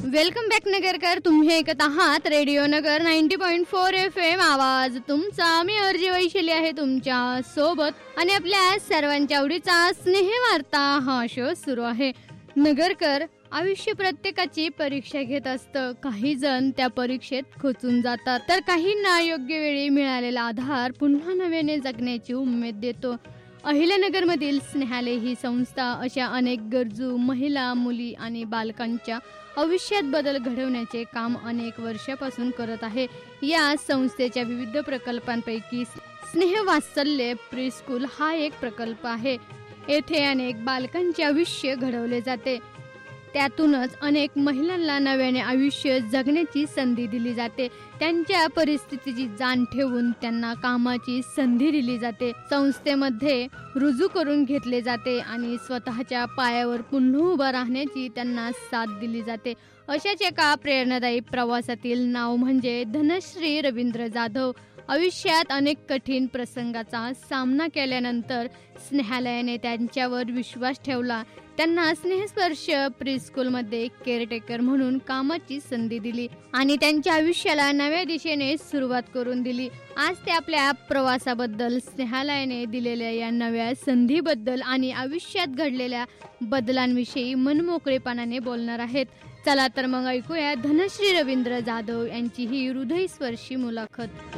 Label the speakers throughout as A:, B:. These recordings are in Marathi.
A: Welcome back Nagarkar. तुम्ही ऐकत आहात रेडिओ नगर 90.4 FM. आवाज तुमचा. मी अर्जी वैशाली आहे तुमच्या सोबत आणि आपल्या सर्वांच्या आवडीचा स्नेहवार्ता हा शो सुरू आहे. नगरकर, आयुष्य प्रत्येकाची परीक्षा घेत असतं. काही जण त्या परीक्षेत खचून जातात, तर काहींना योग्य वेळी मिळालेला आधार पुन्हा नव्याने जगण्याची उमेद देतो. अहिल्यानगरमधील स्नेहालय ही संस्था अशा अनेक गरजू महिला, मुली आणि बालकांच्या आयुष्यात बदल घडवण्याचे काम अनेक वर्षापासून करत आहे. या संस्थेच्या विविध प्रकल्पांपैकी स्नेहवात्सल्य प्री-स्कूल हा एक प्रकल्प आहे. येथे अनेक बालकांचे आयुष्य घडवले जाते. त्यातूनच अनेक महिलांना नव्याने आयुष्य जगण्याची संधी दिली जाते. त्यांच्या परिस्थितीची जाण ठेवून त्यांना कामाची संधी दिली जाते. संस्थेमध्ये रुजू करून घेतले जाते आणि स्वतःच्या पायावर पुन्हा उभा राहण्याची त्यांना साथ दिली जाते. अशाच एका प्रेरणादायी प्रवासातील नाव म्हणजे धनश्री रवींद्र जाधव. आयुष्यात अनेक कठीण प्रसंगाचा सामना केल्यानंतर स्नेहालयाने त्यांच्यावर विश्वास ठेवला. त्यांना स्नेहस्पर्श प्री-स्कूलमध्ये केअरटेकर म्हणून कामाची संधी दिली आणि त्यांच्या आयुष्याला नव्या दिशेने सुरुवात करून दिली. आज ते आपल्या प्रवासाबद्दल, स्नेहालयाने दिलेल्या या नव्या संधीबद्दल आणि आयुष्यात घडलेल्या बदलांविषयी मनमोकळेपणाने बोलणार आहेत. चला तर मग ऐकूया धनश्री रवींद्र जाधव यांची ही हृदयस्पर्शी मुलाखत.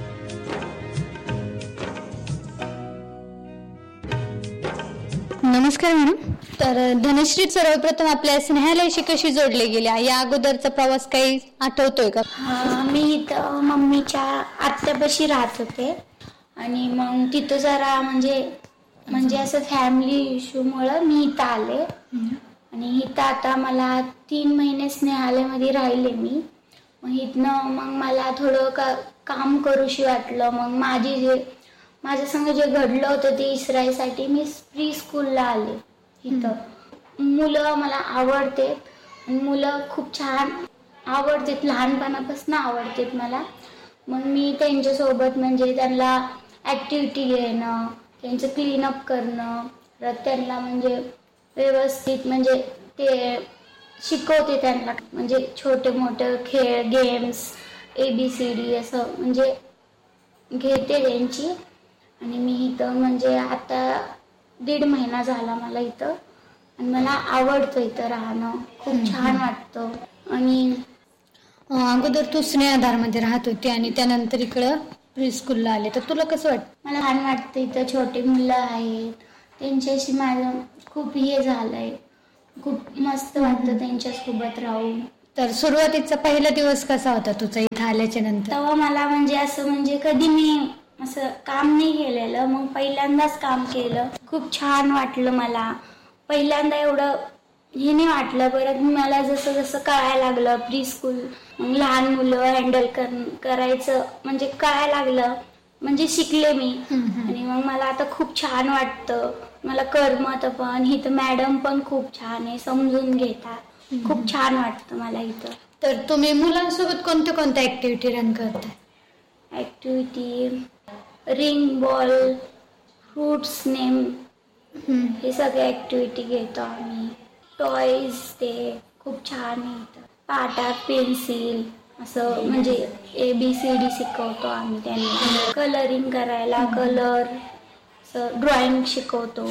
A: नमस्कार मॅडम. तर धनश्री, सर्वप्रथम आपल्या स्नेहालयाशी कशी जोडले गेल्या, या अगोदरचा प्रवास काही आठवतोय का?
B: मी इथं मम्मीच्या आत्यापाशी राहत होते आणि मग तिथं जरा म्हणजे असं फॅमिली इश्यूमुळं मी इथं आले आणि इथं आता मला 3 महिने स्नेहालयामध्ये राहिले मी. मग इथनं मग मला थोडं काम करूशी वाटलं. मग माझ्या संग जे घडलं होतं ते इसराईसाठी मी प्री स्कूलला आले. इथं मुलं मला आवडते, मुलं खूप छान आवडतात, लहानपणापासून आवडतात मला. मग मी त्यांच्यासोबत म्हणजे त्यांना ॲक्टिव्हिटी घेणं, त्यांचं क्लीनअप करणं, त्यांना म्हणजे व्यवस्थित म्हणजे ते शिकवते त्यांना, म्हणजे छोटे मोठे खेळ, गेम्स, ABCD असं म्हणजे घेते त्यांची. आणि मी इथं म्हणजे आता 1.5 महिना झाला मला इथं आणि मला आवडतं इथं राहणं, खूप छान वाटतं. आणि
A: अगोदर तू स्नेहाधारमध्ये राहत होती आणि त्यानंतर इकडं प्री स्कूलला आले, तर तुला कसं वाटतं?
B: मला छान वाटतं. इथं छोटे मुलं आहेत, त्यांच्याशी माझं खूप हे झालंय, खूप मस्त वाटतं त्यांच्यासोबत राहून.
A: तर सुरुवातीचा पहिला दिवस कसा होता तुझा इथं आल्याच्या नंतर?
B: तेव्हा मला म्हणजे कधी मी असं काम नाही केलेलं, मग पहिल्यांदाच काम केलं. खूप छान वाटलं मला. पहिल्यांदा एवढं हे नाही वाटलं. परत मला जसं जसं कळायला लागलं प्री स्कूल, मग लहान मुलं हँडल करायचं म्हणजे कळायला लागलं, म्हणजे शिकले मी. आणि मग मला आता खूप छान वाटतं, मला करमत पण. इथं मॅडम पण खूप छान आहे, समजून घेतात, खूप छान वाटतं मला इथं.
A: तर तुम्ही मुलांसोबत कोणत्या कोणत्या ऍक्टिव्हिटी रन करताय?
B: Activity ring ball, fruits name, हे सगळे ऍक्टिव्हिटी घेतो आम्ही. टॉईज ते खूप छान आहे. पाटा, पेन्सिल असं म्हणजे ABCD शिकवतो आम्ही त्यांना. कलरिंग करायला, कलर असं ड्रॉइंग शिकवतो.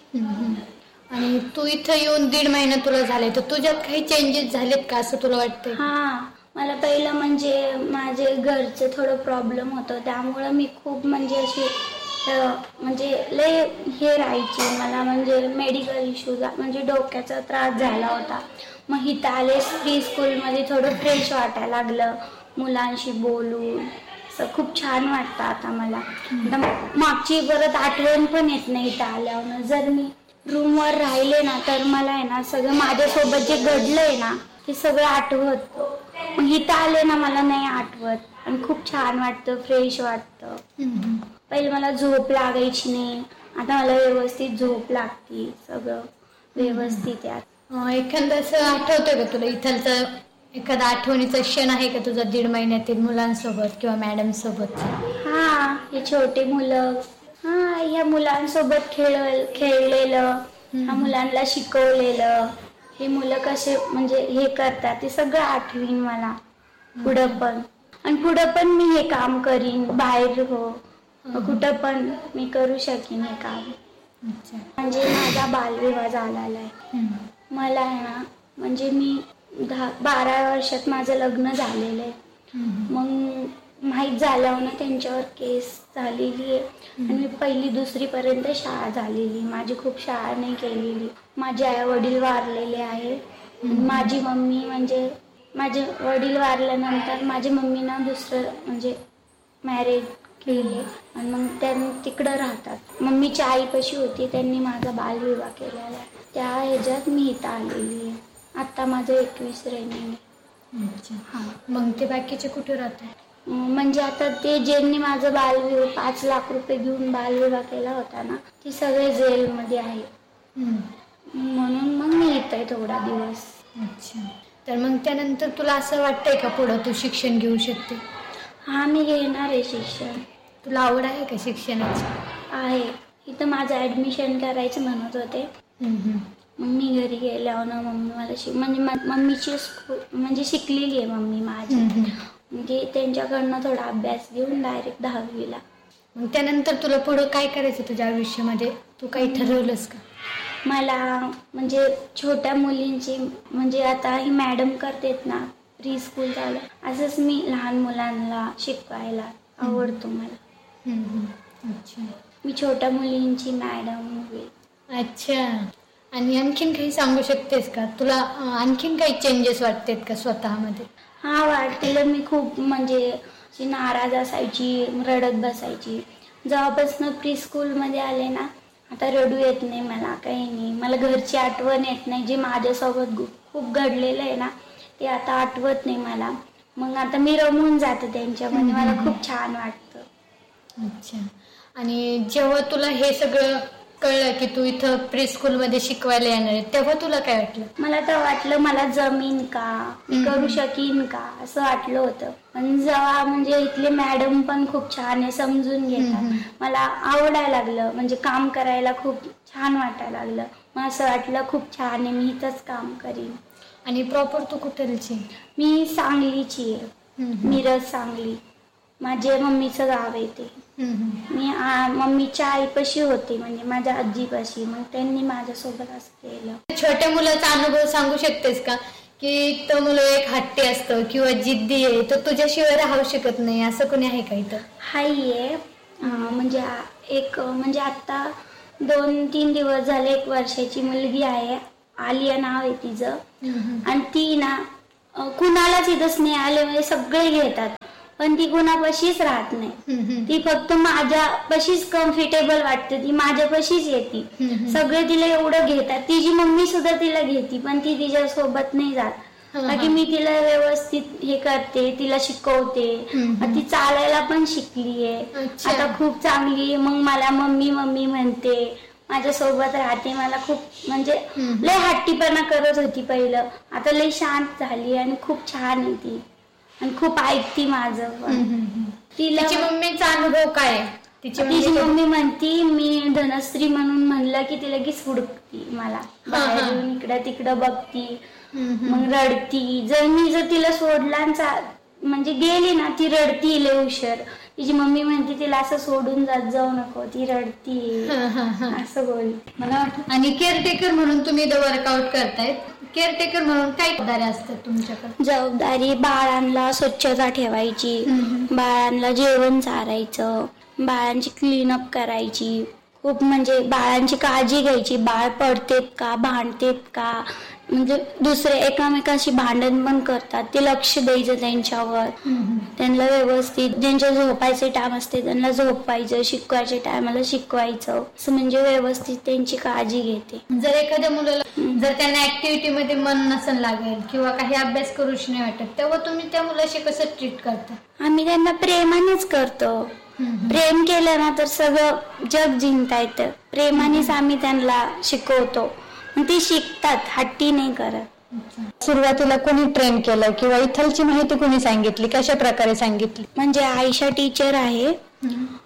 A: आणि तू इथं येऊन 1.5 महिना तुला झाले, तर तुझ्यात काही चेंजेस झालेत का असं तुला वाटतंय?
B: हा, मला पहिलं म्हणजे माझे घरचं थोडं प्रॉब्लेम होतं, त्यामुळं मी खूप म्हणजे अशी म्हणजे लय हे राहायची. मला म्हणजे मेडिकल इश्यू म्हणजे डोक्याचा त्रास झाला होता. मग इथं आले प्री स्कूलमध्ये थोडं फ्रेश वाटायला लागलं, मुलांशी बोलून असं खूप छान वाटतं आता मला. मागची परत आठवण पण येत नाही इथं आल्यावर. जर मी रूमवर राहिले ना तर मला आहे ना सगळं माझ्यासोबत जे घडलंय ना ते सगळं आठवत. मग इथं आले ना मला नाही आठवत आणि खूप छान वाटतं, फ्रेश वाटतं. पहिले मला झोप लागायची नाही, आता मला व्यवस्थित झोप लागते, सगळं व्यवस्थित आहे.
A: एखादं असं आठवतंय का तुला इथलचं एखादा आठवणीचा क्षण आहे का तुझा 1.5 महिन्यातील मुलांसोबत किंवा मॅडम सोबत?
B: हा, हे छोटे मुलं, ह्या मुलांसोबत खेळलेलं, ह्या मुलांना शिकवलेलं, हे मुलं कसे म्हणजे हे करतात ते सगळं आठवीन मला पुढं पण. आणि पुढं पण मी हे काम करीन, बाहेर कुठं पण मी करू शकीन हे काम. म्हणजे माझा बालविवाह झालेला आहे. मला आहे ना म्हणजे मी 12 वर्षात माझं लग्न झालेलं आहे. मग माहीत झाल्यावर ना त्यांच्यावर केस झालेली आहे. आणि मी 1ली 2री पर्यंत शाळा झालेली, माझी खूप शाळा नाही केलेली. माझे आई वडील वारलेले आहे. माझी मम्मी म्हणजे माझे वडील वारल्यानंतर माझी मम्मीनं दुसरं म्हणजे मॅरेज केली आणि मग त्यांनी तिकडं राहतात. मम्मीची आईपाशी होती, त्यांनी माझा बालविवाह केलेला आहे. त्या ह्याच्यात मी इथं आलेली आहे. आता माझं 21 रनिंग आहे.
A: हां. मग ते बाकीचे कुठे राहतात?
B: म्हणजे आता ते ज्यांनी माझं बालविवाह 5 लाख रुपये घेऊन बालविवाह केला होता ना, ती सगळे जेलमध्ये आहे. म्हणून मग मी येत आहे थोडा दिवस.
A: अच्छा. तर मग त्यानंतर तुला असं वाटतंय का पुढं तू शिक्षण घेऊ शकते?
B: हा, मी घेणार आहे शिक्षण.
A: तुला आवड आहे का शिक्षणाची?
B: आहे. इथं माझं ॲडमिशन करायचं म्हणत होते. मग मी घरी गेल्यावर ना मम्मी मला म्हणजे मम्मीची स्कूल म्हणजे शिकलेली आहे मम्मी माझी. म्हणजे त्यांच्याकडनं थोडा अभ्यास घेऊन डायरेक्ट 10वीला.
A: मग त्यानंतर तुला पुढं काय करायचं तुझ्या आयुष्यामध्ये? तू काही ठरवलंस का?
B: मला म्हणजे छोट्या मुलींची म्हणजे आता ही मॅडम करतेत ना प्री स्कूल झालं, असंच मी लहान मुलांना शिकवायला आवडतो मला.
A: अच्छा.
B: मी छोट्या मुलींची मॅडम होईल.
A: अच्छा. आणि आणखीन काही सांगू शकतेस का? तुला आणखीन काही चेंजेस वाटतात का स्वतःमध्ये?
B: हा, वाटतील. मी खूप म्हणजे अशी नाराज असायची, रडत बसायची. जेव्हापासून प्री स्कूलमध्ये आले ना, आता रडू येत नाही मला, काही नाही. मला घरची आठवण येत नाही. जे माझ्यासोबत खूप घडलेलं आहे ना ते आता आठवत नाही मला. मग आता मी रमून जाते त्यांच्यामध्ये, मला खूप छान वाटतं.
A: अच्छा. आणि जेव्हा तुला हे सगळं कळलं की तू इथं प्री स्कूलमध्ये शिकवायला येणार आहे, तेव्हा तुला काय वाटलं?
B: मला तर वाटलं मला जमीन का, मी करू शकीन का, असं वाटलं होतं. पण जेव्हा म्हणजे इथले मॅडम पण खूप छान आहे, समजून घेतात, मला आवडायला लागलं. म्हणजे काम करायला खूप छान वाटायला लागलं. मग असं वाटलं खूप छान आहे, मी इथंच काम करीन.
A: आणि प्रॉपर तू कुठलची?
B: मी सांगलीची आहे. मिरज, सांगली माझ्या मम्मीचं गाव आहे ते. मी मम्मीच्या आईपाशी होते, म्हणजे माझ्या आजीपाशी. मग त्यांनी माझ्यासोबत असं केलं.
A: छोट्या मुलाचा अनुभव सांगू शकतेस का? की तो मुलं एक हट्टी असतं किंवा जिद्दी आहे, तो तुझ्याशिवाय राहू शकत नाही, असं कोणी आहे का इथं?
B: आहे. म्हणजे एक म्हणजे आता 2-3 दिवस झाले 1 वर्षाची मुलगी आहे, आलिया नाव आहे तिचं. आणि ती ना कुणालाच इथं स्नेह आले म्हणजे सगळे घेतात, पण ती कुणापाशीच राहत नाही. ती फक्त माझ्यापाशीच कम्फर्टेबल वाटते, ती माझ्यापाशीच येते. सगळे तिला एवढं घेतात. तिची मम्मी सुद्धा तिला घेते, पण ती तिच्या सोबत नाही जात. बाकी मी तिला व्यवस्थित हे करते, तिला शिकवते. ती चालायला पण शिकलीये आता खूप चांगली. मग मला मम्मी मम्मी म्हणते, माझ्यासोबत राहते. मला खूप म्हणजे लय हट्टीपणा करत होती पहिलं, आता लय शांत झाली आणि खूप छान आहे ती आणि खूप ऐकती माझं.
A: तिला मम्मीचा अनुभव काय?
B: तिची मम्मी म्हणती, मी धनश्री म्हणून म्हणलं की ती लगेच हुडकती मला, बाहेरून इकडं तिकडं बघती, मग रडती. जर तिला सोडला म्हणजे गेली ना ती रडती लय उशीर. तिची मम्मी म्हणते तिला असं सोडून जाऊ नको, ती रडती असं बोलते मला.
A: आणि केअरटेकर म्हणून तुम्ही इथं वर्कआउट करतायत, केअरटेकर म्हणून काय जबाबदारी असतात तुमच्याकडे?
B: जबाबदारी बाळांना स्वच्छता ठेवायची, बाळांना जेवण चारायचं, बाळांची क्लीनअप करायची, खूप म्हणजे बाळांची काळजी घ्यायची. बाळ पडतेत का, भांडतेत का, म्हणजे दुसरे एकामेकाशी भांडण पण करतात, ते लक्ष द्यायचं त्यांच्यावर. त्यांना व्यवस्थित ज्यांच्या झोपायचे टाइम असते त्यांना झोपायचं, शिकवायच्या टायमाला शिकवायचं, असं म्हणजे व्यवस्थित त्यांची काळजी घेते.
A: जर एखाद्या मुलाला जर त्यांना ऍक्टिव्हिटी मध्ये मन नसेल लागेल किंवा काही अभ्यास करूच नाही वाटत, तेव्हा तुम्ही त्या मुलाशी कसं ट्रीट करता?
B: आम्ही त्यांना प्रेमानेच करतो. प्रेम केलं ना तर सगळं जग जिंकता येतं. प्रेमानेच आम्ही त्यांना शिकवतो, ते शिकतात, हट्टी नाही करत.
A: सुरुवातीला कोणी ट्रेन केलं किंवा इथलची माहिती कोणी सांगितली, कशा प्रकारे सांगितली?
B: म्हणजे आयशा टीचर आहे,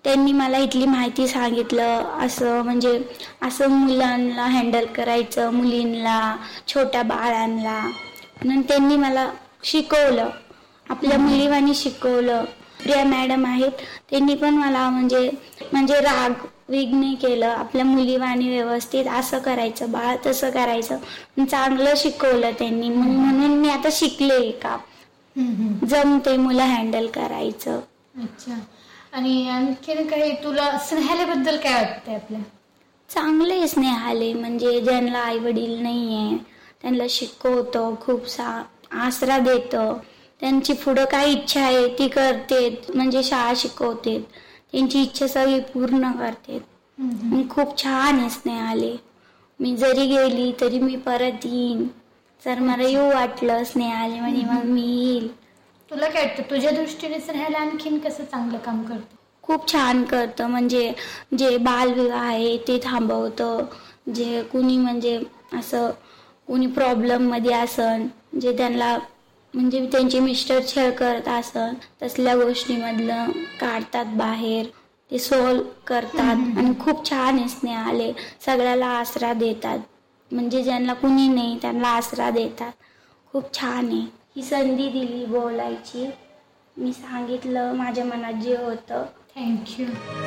B: त्यांनी मला इथली माहिती सांगितलं, असं म्हणजे असं मुलांना हँडल करायचं, मुलींना, छोट्या बाळांना. म्हणून त्यांनी मला शिकवलं, आपल्या मुलीवानी शिकवलं. प्रिया मॅडम आहेत, त्यांनी पण मला म्हणजे राग विघ्न केलं, आपल्या मुलीवानी व्यवस्थित असं करायचं, बाळ तसं करायचं, चांगलं शिकवलं त्यांनी. म्हणून मी आता शिकले का जमते मुलं हँडल करायचं.
A: अच्छा. आणि आणखीन काही तुला स्नेहालेबद्दल काय वाटतंय? आपल्या
B: चांगले स्नेहाले, म्हणजे ज्यांना आई वडील नाहीये त्यांना शिकवतो, खूप आसरा देतो, त्यांची पुढं काय इच्छा आहे ती करते, म्हणजे शाळा शिकवते, त्यांची इच्छा सगळी पूर्ण करते. खूप छान आहे स्नेहाले. मी जरी गेली तरी मी परत येईन, जर मला येऊ वाटलं स्नेहाले म्हणे मग मी येईल.
A: तुला काय वाटतं, तुझ्या दृष्टीने स्नेहाला आणखीन कसं चांगलं काम करतं?
B: खूप छान करतं, म्हणजे जे बालविवाह आहे ते थांबवतं, जे कुणी म्हणजे असं कुणी प्रॉब्लेम मध्ये असन, जे त्यांना म्हणजे त्यांचे मिस्टर छळ करत असन, तसल्या गोष्टीमधलं काढतात बाहेर, ते सॉल्व करतात. आणि खूप छान आहे स्नेहाले, सगळ्याला आसरा देतात, म्हणजे ज्यांना कुणी नाही त्यांना आसरा देतात. खूप छान आहे. ही संधी दिली बोलायची, मी सांगितलं माझ्या मनात जे होतं.
A: थँक्यू.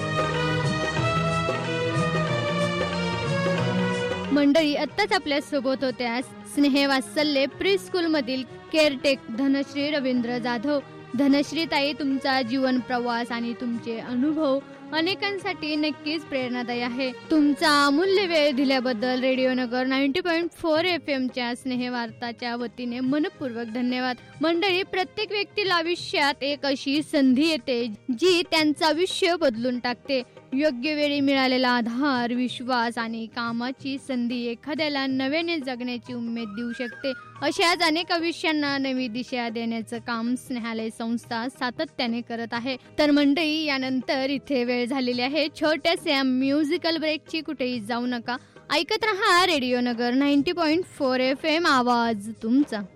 A: मंडळी, आत्ताच आपल्या सोबत होत्या स्नेहवात्सल्य प्री स्कूल मधील केअरटेक धनश्री रवींद्र जाधव. धनश्री ताई, तुमचा जीवन प्रवास आणि तुमचे अनुभव अनेकांसाठी नक्कीच प्रेरणादायी आहे. तुमचा अमूल्य वेळ दिल्याबद्दल रेडिओ नगर 90.4 FM च्या स्नेहवार्ताच्या वतीने मनपूर्वक धन्यवाद. मंडळी, प्रत्येक व्यक्तीला आयुष्यात एक अशी संधी येते जी त्यांचं आयुष्य बदलून टाकते. योग्य वेळी मिळालेला आधार, विश्वास आणि कामाची संधी एखाद्याला नव्याने जगण्याची उमेद देऊ शकते. अशाच अनेक आयुष्यांना नवी दिशा देण्याचं काम स्नेहालय संस्था सातत्याने करत आहे. तर मंडळी, यानंतर इथे वेळ झालेली आहे छोट्याशा म्युझिकल ब्रेकची. कुठेही जाऊ नका, ऐकत रहा रेडिओ नगर 90.4 FM, आवाज तुमचा.